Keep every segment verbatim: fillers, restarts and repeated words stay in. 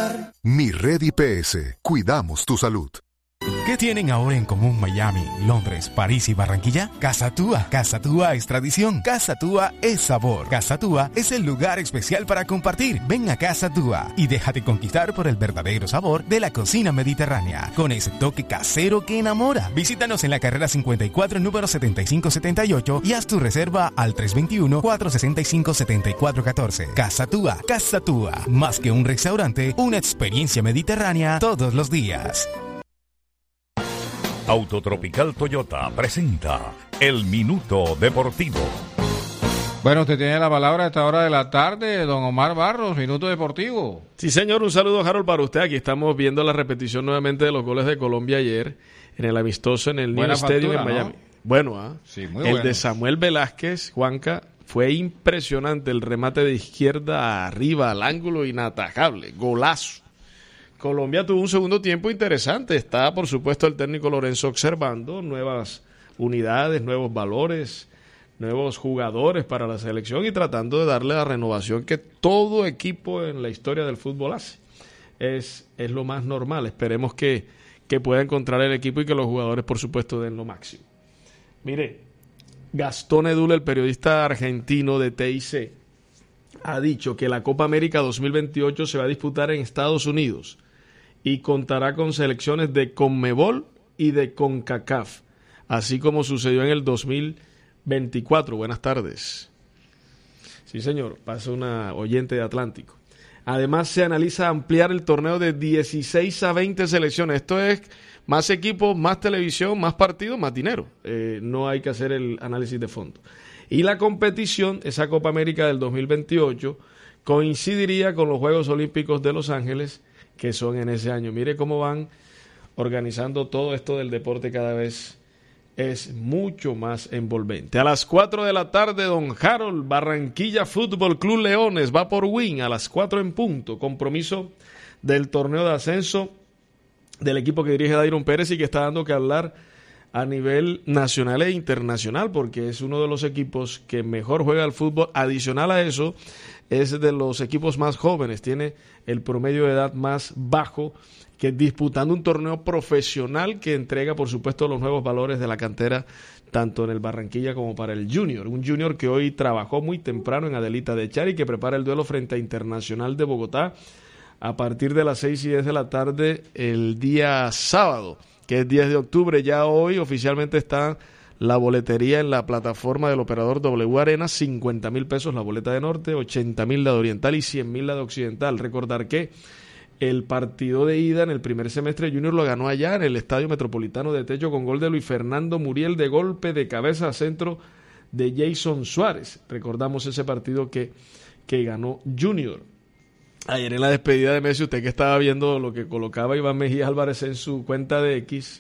Hogar. Mi Red I P S. Cuidamos tu salud. ¿Qué tienen ahora en común Miami, Londres, París y Barranquilla? Casa Túa. Casa Túa es tradición. Casa Túa es sabor. Casa Túa es el lugar especial para compartir. Ven a Casa Túa y déjate conquistar por el verdadero sabor de la cocina mediterránea, con ese toque casero que enamora. Visítanos en la carrera cincuenta y cuatro, número setenta y cinco setenta y ocho y haz tu reserva al tres dos uno, cuatro seis cinco, siete cuatro uno cuatro. Casa Túa. Casa Túa. Más que un restaurante, una experiencia mediterránea todos los días. Autotropical Toyota presenta El Minuto Deportivo. Bueno, usted tiene la palabra a esta hora de la tarde, don Omar Barros, Minuto Deportivo. Sí, señor, un saludo, Harold, para usted. Aquí estamos viendo la repetición nuevamente de los goles de Colombia ayer en el amistoso en el New Stadium en Miami. ¿No? Bueno, ¿ah? Sí, muy el bueno. de Samuel Velázquez, Juanca, fue impresionante. El remate de izquierda arriba al ángulo, inatajable, golazo. Colombia tuvo un segundo tiempo interesante. Está, por supuesto, el técnico Lorenzo observando nuevas unidades, nuevos valores, nuevos jugadores para la selección y tratando de darle la renovación que todo equipo en la historia del fútbol hace. Es, es lo más normal. Esperemos que, que pueda encontrar el equipo y que los jugadores, por supuesto, den lo máximo. Mire, Gastón Edul, el periodista argentino de T I C, ha dicho que la Copa América dos mil veintiocho se va a disputar en Estados Unidos y contará con selecciones de CONMEBOL y de CONCACAF, así como sucedió en el dos mil veinticuatro. Buenas tardes. Sí, señor, pasa una oyente de Atlántico. Además, se analiza ampliar el torneo de dieciséis a veinte selecciones. Esto es más equipos, más televisión, más partidos, más dinero. Eh, no hay que hacer el análisis de fondo. Y la competición, esa Copa América del dos mil veintiocho, coincidiría con los Juegos Olímpicos de Los Ángeles, que son en ese año. Mire cómo van organizando todo esto del deporte, cada vez es mucho más envolvente. A las cuatro de la tarde, don Harold, Barranquilla Fútbol Club Leones va por Win a las cuatro en punto. Compromiso del torneo de ascenso del equipo que dirige Dairon Pérez y que está dando que hablar a nivel nacional e internacional, porque es uno de los equipos que mejor juega al fútbol. Adicional a eso, es de los equipos más jóvenes, tiene el promedio de edad más bajo, que disputando un torneo profesional que entrega, por supuesto, los nuevos valores de la cantera, tanto en el Barranquilla como para el Junior. Un Junior que hoy trabajó muy temprano en Adelita de Char y que prepara el duelo frente a Internacional de Bogotá a partir de las seis y diez de la tarde el día sábado, que es diez de octubre. Ya hoy oficialmente está la boletería en la plataforma del operador W Arena, cincuenta mil pesos la boleta de Norte, ochenta mil la de Oriental y cien mil la de Occidental. Recordar que el partido de ida en el primer semestre Junior lo ganó allá en el Estadio Metropolitano de Techo con gol de Luis Fernando Muriel de golpe de cabeza a centro de Jason Suárez. Recordamos ese partido que, que ganó Junior. Ayer en la despedida de Messi, usted que estaba viendo lo que colocaba Iván Mejía Álvarez en su cuenta de X,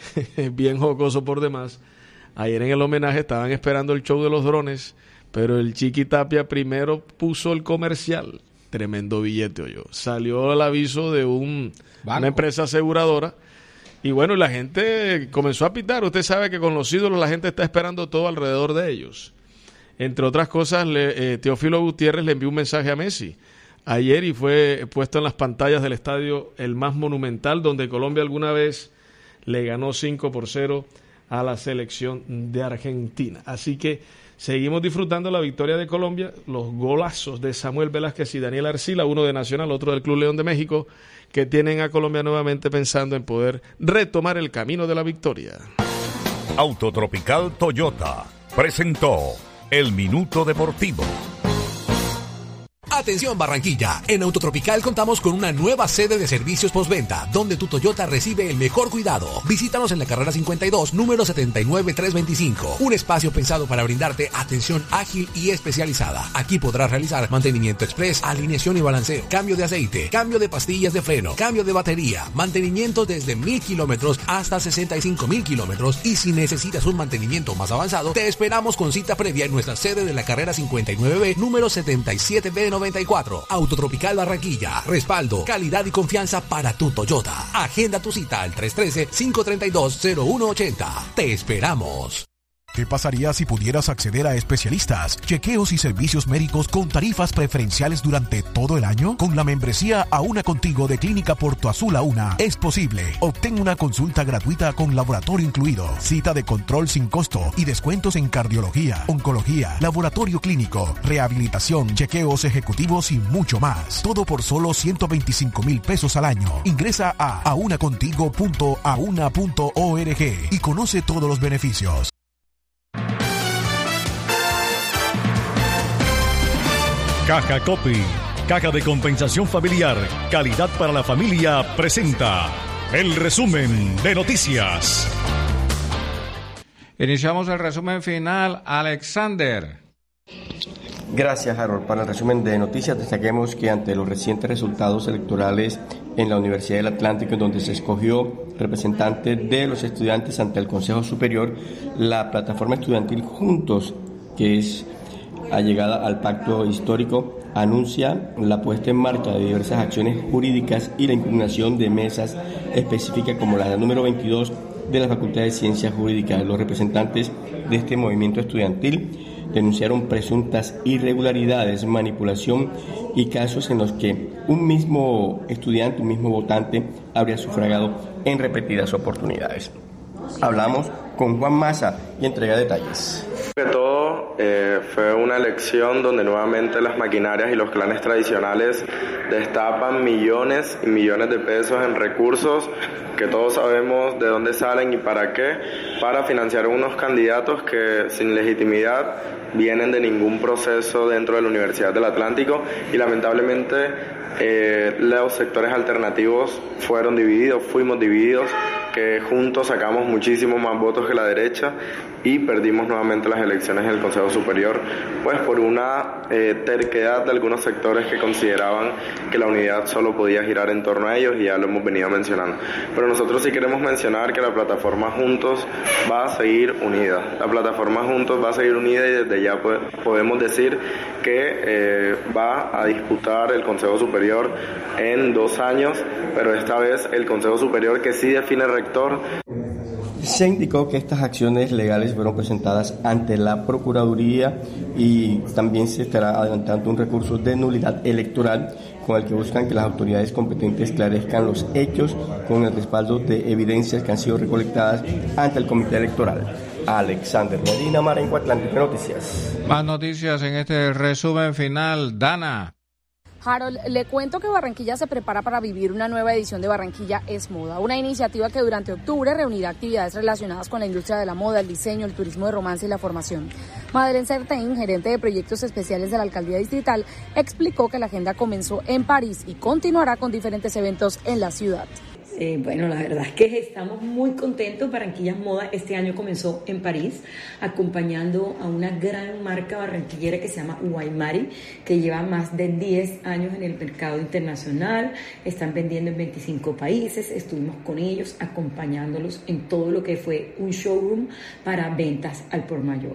bien jocoso por demás. Ayer en el homenaje estaban esperando el show de los drones, pero el Chiqui Tapia primero puso el comercial. Tremendo billete, oyó. Salió el aviso de un, una empresa aseguradora y bueno, la gente comenzó a pitar. Usted sabe que con los ídolos la gente está esperando todo alrededor de ellos. Entre otras cosas, le, eh, Teófilo Gutiérrez le envió un mensaje a Messi ayer y fue puesto en las pantallas del estadio el más monumental, donde Colombia alguna vez le ganó cinco por cero a la selección de Argentina. Así que seguimos disfrutando la victoria de Colombia, los golazos de Samuel Velázquez y Daniel Arcila, uno de Nacional, otro del Club León de México, que tienen a Colombia nuevamente pensando en poder retomar el camino de la victoria. Autotropical Toyota presentó El Minuto Deportivo. Atención Barranquilla, en Autotropical contamos con una nueva sede de servicios postventa, donde tu Toyota recibe el mejor cuidado. Visítanos en la carrera cincuenta y dos, número setenta y nueve trescientos veinticinco. Un espacio pensado para brindarte atención ágil y especializada. Aquí podrás realizar mantenimiento express, alineación y balanceo, cambio de aceite, cambio de pastillas de freno, cambio de batería, mantenimiento desde mil kilómetros hasta sesenta y cinco mil kilómetros. Y si necesitas un mantenimiento más avanzado, te esperamos con cita previa en nuestra sede de la carrera cincuenta y nueve B, número setenta y siete B noventa y cuatro. Autotropical Barranquilla. Respaldo, calidad y confianza para tu Toyota. Agenda tu cita al tres uno tres, cinco tres dos, cero uno ocho cero. Te esperamos. ¿Qué pasaría si pudieras acceder a especialistas, chequeos y servicios médicos con tarifas preferenciales durante todo el año? Con la membresía A Una Contigo de Clínica Porto Azul A Una es posible. Obtén una consulta gratuita con laboratorio incluido, cita de control sin costo y descuentos en cardiología, oncología, laboratorio clínico, rehabilitación, chequeos ejecutivos y mucho más. Todo por solo ciento veinticinco mil pesos al año. Ingresa a aunacontigo punto auna punto org y conoce todos los beneficios. Caja Copy, caja de compensación familiar, calidad para la familia, presenta el resumen de noticias. Iniciamos el resumen final. Alexander. Gracias, Harold. Para el resumen de noticias, destaquemos que ante los recientes resultados electorales en la Universidad del Atlántico, en donde se escogió representante de los estudiantes ante el Consejo Superior, la plataforma estudiantil Juntos, que es allegada al pacto histórico, anuncia la puesta en marcha de diversas acciones jurídicas y la impugnación de mesas específicas como la número veintidós de la Facultad de Ciencias Jurídicas. Los representantes de este movimiento estudiantil denunciaron presuntas irregularidades, manipulación y casos en los que un mismo estudiante, un mismo votante, habría sufragado en repetidas oportunidades. Hablamos con Juan Maza y entrega detalles. De todo, eh, fue una elección donde nuevamente las maquinarias y los clanes tradicionales destapan millones y millones de pesos en recursos que todos sabemos de dónde salen y para qué, para financiar unos candidatos que sin legitimidad vienen de ningún proceso dentro de la Universidad del Atlántico y lamentablemente eh, los sectores alternativos fueron divididos, fuimos divididos, que juntos sacamos muchísimos más votos que la derecha y perdimos nuevamente las elecciones en el Consejo Superior, pues por una eh, terquedad de algunos sectores que consideraban que la unidad solo podía girar en torno a ellos y ya lo hemos venido mencionando. Pero nosotros sí queremos mencionar que la plataforma Juntos va a seguir unida. La plataforma Juntos va a seguir unida y desde ya pues, podemos decir que eh, va a disputar el Consejo Superior en dos años, pero esta vez el Consejo Superior que sí define rector. Se indicó que estas acciones legales fueron presentadas ante la Procuraduría y también se estará adelantando un recurso de nulidad electoral con el que buscan que las autoridades competentes esclarezcan los hechos con el respaldo de evidencias que han sido recolectadas ante el Comité Electoral. Alexander Medina, Marenco Atlántico Noticias. Más noticias en este resumen final. Dana. Harold, le cuento que Barranquilla se prepara para vivir una nueva edición de Barranquilla es Moda, una iniciativa que durante octubre reunirá actividades relacionadas con la industria de la moda, el diseño, el turismo de romance y la formación. Madeleine Certain, gerente de proyectos especiales de la Alcaldía Distrital, explicó que la agenda comenzó en París y continuará con diferentes eventos en la ciudad. Eh, bueno, la verdad es que estamos muy contentos. Barranquilla es Moda este año comenzó en París, acompañando a una gran marca barranquillera que se llama Guaymari, que lleva más de diez años en el mercado internacional. Están vendiendo en veinticinco países. Estuvimos con ellos acompañándolos en todo lo que fue un showroom para ventas al por mayor.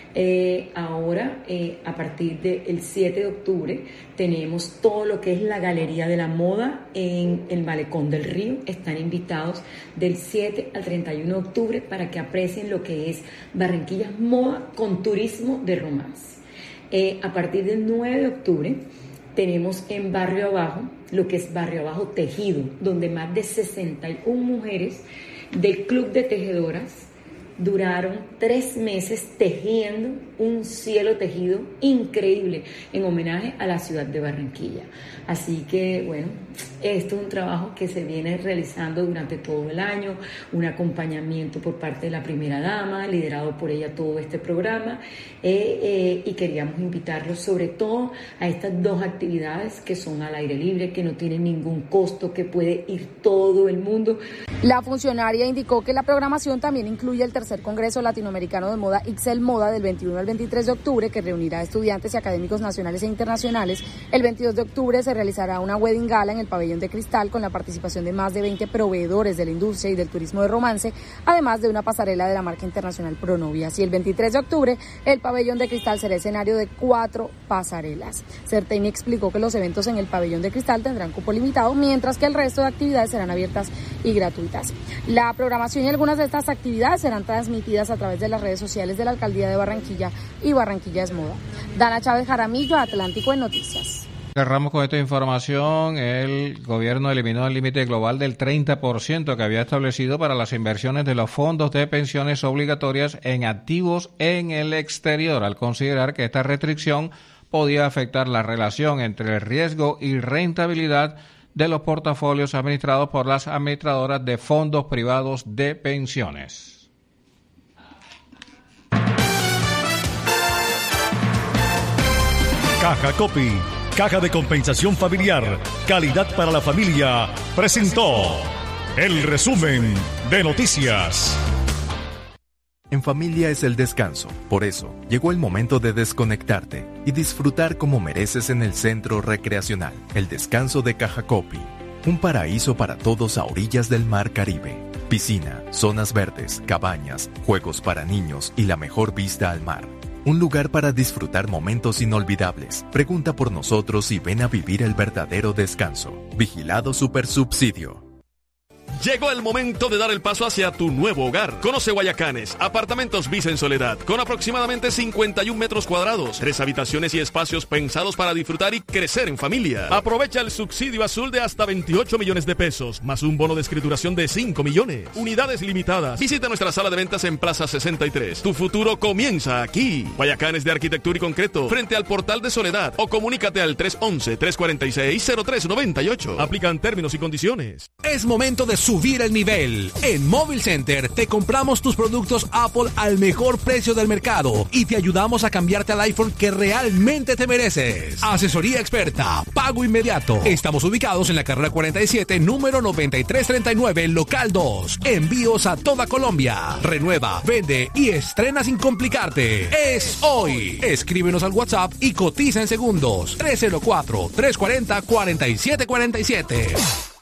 Eh, ahora, eh, a partir del siete de octubre, tenemos todo lo que es la Galería de la Moda en el Malecón del Río. Están invitados del siete al treinta y uno de octubre para que aprecien lo que es Barranquilla Moda con turismo de romance. Eh, a partir del nueve de octubre, tenemos en Barrio Abajo lo que es Barrio Abajo Tejido, donde más de sesenta y una mujeres del Club de Tejedoras duraron tres meses tejiendo un cielo tejido increíble en homenaje a la ciudad de Barranquilla. Así que, bueno, esto es un trabajo que se viene realizando durante todo el año, un acompañamiento por parte de la primera dama, liderado por ella todo este programa, eh, eh, y queríamos invitarlos sobre todo a estas dos actividades que son al aire libre, que no tienen ningún costo, que puede ir todo el mundo. La funcionaria indicó que la programación también incluye el tercer Congreso Latinoamericano de Moda Ixel Moda del veintiuno al veintitrés de octubre, que reunirá estudiantes y académicos nacionales e internacionales. El veintidós de octubre se realizará una wedding gala en el pabellón pabellón de cristal con la participación de más de veinte proveedores de la industria y del turismo de romance, además de una pasarela de la marca internacional Pronovias. Y el veintitrés de octubre, el pabellón de cristal será escenario de cuatro pasarelas. Certeni explicó que los eventos en el pabellón de cristal tendrán cupo limitado, mientras que el resto de actividades serán abiertas y gratuitas. La programación y algunas de estas actividades serán transmitidas a través de las redes sociales de la Alcaldía de Barranquilla y Barranquilla es Moda. Dana Chávez Jaramillo, Atlántico en Noticias. Cerramos con esta información. El gobierno eliminó el límite global del treinta por ciento que había establecido para las inversiones de los fondos de pensiones obligatorias en activos en el exterior, al considerar que esta restricción podía afectar la relación entre el riesgo y rentabilidad de los portafolios administrados por las administradoras de fondos privados de pensiones. Caja Copy, Caja de Compensación Familiar, Calidad para la Familia, presentó el resumen de noticias. En familia es el descanso, por eso llegó el momento de desconectarte y disfrutar como mereces en el Centro Recreacional, el descanso de Caja Copy, un paraíso para todos a orillas del Mar Caribe. Piscina, zonas verdes, cabañas, juegos para niños y la mejor vista al mar. Un lugar para disfrutar momentos inolvidables. Pregunta por nosotros y ven a vivir el verdadero descanso. Vigilado Supersubsidio. Llegó el momento de dar el paso hacia tu nuevo hogar. Conoce Guayacanes, apartamentos Visa en Soledad, con aproximadamente cincuenta y un metros cuadrados, tres habitaciones y espacios pensados para disfrutar y crecer en familia. Aprovecha el subsidio azul de hasta veintiocho millones de pesos, más un bono de escrituración de cinco millones. Unidades limitadas. Visita nuestra sala de ventas en Plaza sesenta y tres. Tu futuro comienza aquí. Guayacanes de Arquitectura y Concreto, frente al Portal de Soledad, o comunícate al tres once, tres cuarenta y seis, cero tres noventa y ocho. Aplican términos y condiciones. Es momento de subir el nivel. En Mobile Center te compramos tus productos Apple al mejor precio del mercado y te ayudamos a cambiarte al iPhone que realmente te mereces. Asesoría experta, pago inmediato. Estamos ubicados en la carrera cuarenta y siete, número noventa y tres treinta y nueve, local dos. Envíos a toda Colombia. Renueva, vende y estrena sin complicarte. Es hoy. Escríbenos al WhatsApp y cotiza en segundos. tres cero cuatro, tres cuarenta, cuarenta y siete cuarenta y siete.